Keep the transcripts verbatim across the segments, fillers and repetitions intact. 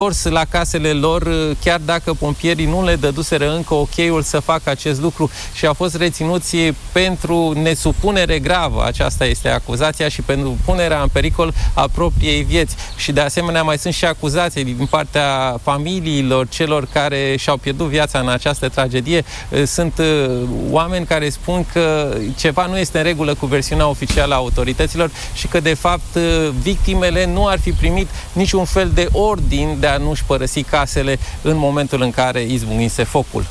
întors la casele lor, chiar dacă pompierii nu le dăduseră încă ok-ul să facă acest lucru și au fost reținuți pentru nesupunere gravă, aceasta este acuzația, și pentru punerea în pericol a propriei vieți. Și de asemenea mai sunt și acuzații din partea familiilor celor care și-au pierdut viața în această tragedie. Sunt oameni care spun că ceva nu este în regulă cu versiunea oficială a autorităților și că de fapt victimele nu ar fi primit niciun fel de ordin de a nu-și părăsi casele în momentul în care izbucnise focul.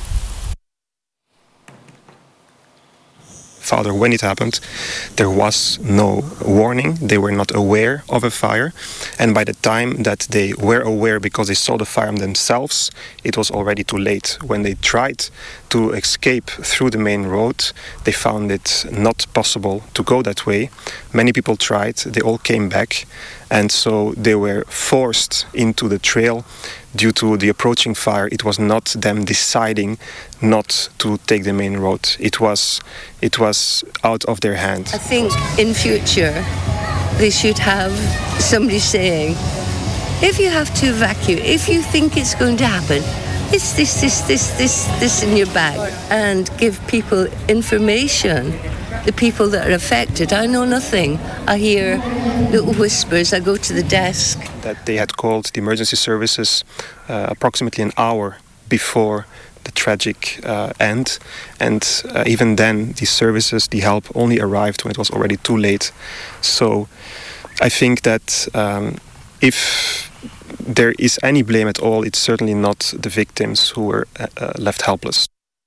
Father, when it happened, there was no warning. They were not aware of a fire. And by the time that they were aware because they saw the fire themselves, it was already too late. When they tried to escape through the main road, they found it not possible to go that way. Many people tried. They all came back. And so they were forced into the trail due to the approaching fire. It was not them deciding not to take the main road. It was, it was out of their hands. I think in future they should have somebody saying, if you have to evacuate, if you think it's going to happen, it's this, this, this, this, this in your bag, and give people information. The people that are affected. I know nothing. I hear little whispers. I go to the desk. That they had called the emergency services uh, approximately an hour before the tragic uh, end. And uh, even then, the services, the help only arrived when it was already too late. So I think that um, if there is any blame at all, it's certainly not the victims who were uh, left helpless.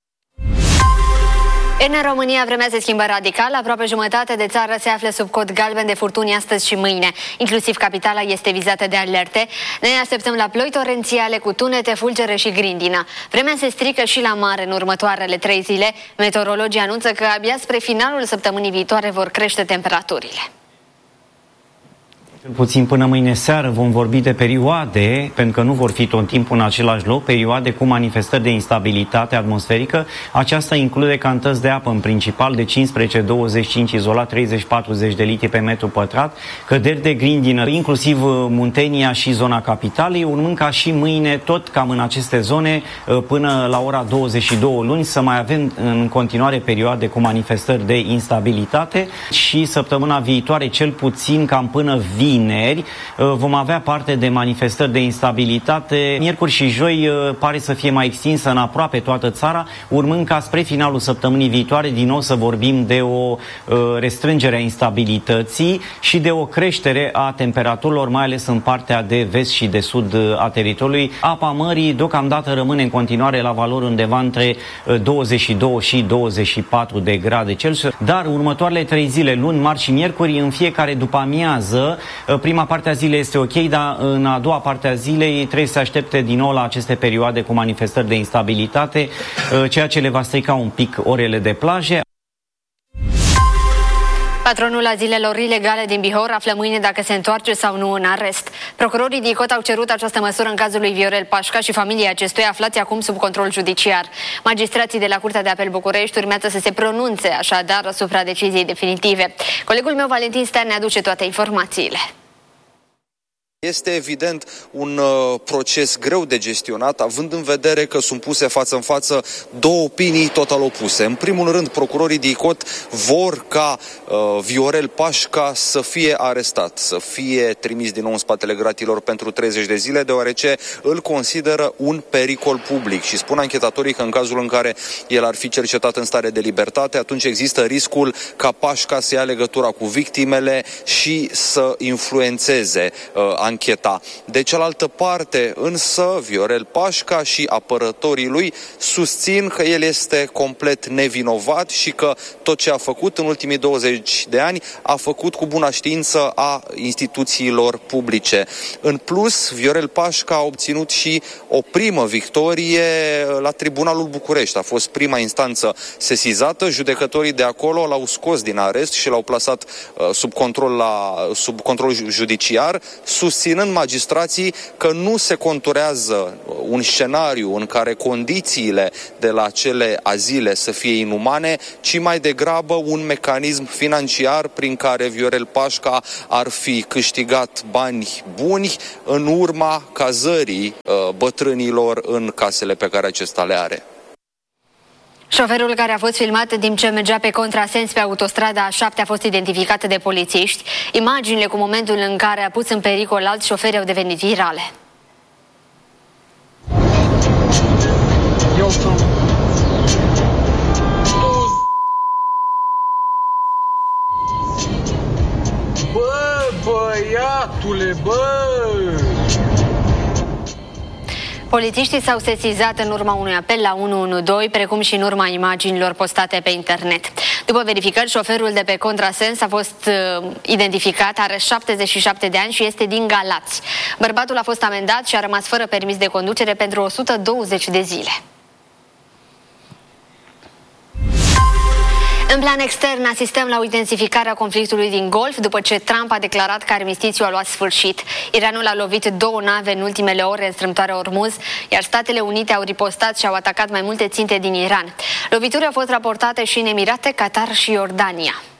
În România, vremea se schimbă radical. Aproape jumătate de țară se află sub cod galben de furtuni astăzi și mâine. Inclusiv capitala este vizată de alerte. Ne așteptăm la ploi torențiale cu tunete, fulgere și grindină. Vremea se strică și la mare în următoarele trei zile. Meteorologii anunță că abia spre finalul săptămânii viitoare vor crește temperaturile. Puțin până mâine seară vom vorbi de perioade, pentru că nu vor fi tot timpul în același loc, perioade cu manifestări de instabilitate atmosferică. Aceasta include cantități de apă, în principal de cincisprezece douăzeci și cinci, izolat treizeci patruzeci de litri pe metru pătrat, căderi de grindină, inclusiv Muntenia și zona capitalei, urmând ca și mâine, tot cam în aceste zone, până la ora douăzeci și două luni, să mai avem în continuare perioade cu manifestări de instabilitate și săptămâna viitoare, cel puțin cam până vineri, vineri vom avea parte de manifestări de instabilitate. Miercuri și joi pare să fie mai extinsă în aproape toată țara, urmând ca spre finalul săptămânii viitoare din nou să vorbim de o restrângere a instabilității și de o creștere a temperaturilor, mai ales în partea de vest și de sud a teritoriului. Apa mării deocamdată rămâne în continuare la valori undeva între douăzeci și doi și douăzeci și patru de grade Celsius, dar următoarele trei zile, luni, marți și miercuri, în fiecare după amiază, prima parte a zilei este ok, dar în a doua parte a zilei trebuie să se aștepte din nou la aceste perioade cu manifestări de instabilitate, ceea ce le va strica un pic orele de plaje. Patronul azilelor ilegale din Bihor află mâine dacă se întoarce sau nu în arest. Procurorii din Cot au cerut această măsură în cazul lui Viorel Pașca și familia acestuia, aflați acum sub control judiciar. Magistrații de la Curtea de Apel București urmează să se pronunțe așadar asupra deciziei definitive. Colegul meu Valentin Stea ne aduce toate informațiile. Este evident un uh, proces greu de gestionat, având în vedere că sunt puse față în față două opinii total opuse. În primul rând, procurorii din Cot vor ca uh, Viorel Pașca să fie arestat, să fie trimis din nou în spatele gratilor pentru treizeci de zile, deoarece îl consideră un pericol public. Și spun anchetatorii că în cazul în care el ar fi cercetat în stare de libertate, atunci există riscul ca Pașca să ia legătura cu victimele și să influențeze uh, ancheta. De cealaltă parte, însă, Viorel Pașca și apărătorii lui susțin că el este complet nevinovat și că tot ce a făcut în ultimii douăzeci de ani a făcut cu bună știință a instituțiilor publice. În plus, Viorel Pașca a obținut și o primă victorie la Tribunalul București. A fost prima instanță sesizată, judecătorii de acolo l-au scos din arest și l-au plasat uh, sub control, la, sub control judiciar, sus susținând magistrații că nu se conturează un scenariu în care condițiile de la acele azile să fie inumane, ci mai degrabă un mecanism financiar prin care Viorel Pașca ar fi câștigat bani buni în urma cazării uh, bătrânilor în casele pe care acesta le are. Șoferul care a fost filmat în timp ce mergea pe contrasens pe autostrada A șapte a fost identificat de polițiști. Imaginile cu momentul în care a pus în pericol alți șoferi au devenit virale. Bă, băiatule, bă! Polițiștii s-au sesizat în urma unui apel la unu unu doi, precum și în urma imaginilor postate pe internet. După verificări, șoferul de pe contrasens a fost uh, identificat, are șaptezeci și șapte de ani și este din Galați. Bărbatul a fost amendat și a rămas fără permis de conducere pentru o sută douăzeci de zile. În plan extern, asistăm la o intensificare a conflictului din Golf după ce Trump a declarat că armistițiul a luat sfârșit. Iranul a lovit două nave în ultimele ore în strâmtoarea Ormuz, iar Statele Unite au ripostat și au atacat mai multe ținte din Iran. Lovituri au fost raportate și în Emirate, Qatar și Iordania.